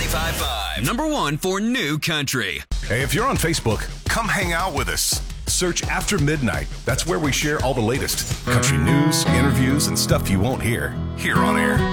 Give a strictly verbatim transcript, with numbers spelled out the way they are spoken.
ninety-five point five, number one for new country. Hey, if you're on Facebook, come hang out with us. Search After Midnight. That's where we share all the latest country news, interviews, and stuff you won't hear here on air.